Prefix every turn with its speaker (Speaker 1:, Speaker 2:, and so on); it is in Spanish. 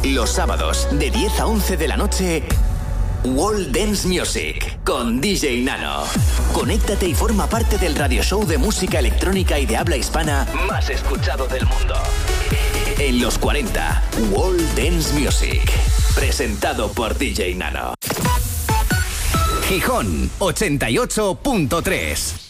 Speaker 1: Los sábados, de 10 a 11 de la noche, World Dance Music, con DJ Nano. Conéctate y forma parte del radio show de música electrónica y de habla hispana más escuchado del mundo. En los 40, World Dance Music, presentado por DJ Nano. Gijón, 88.3.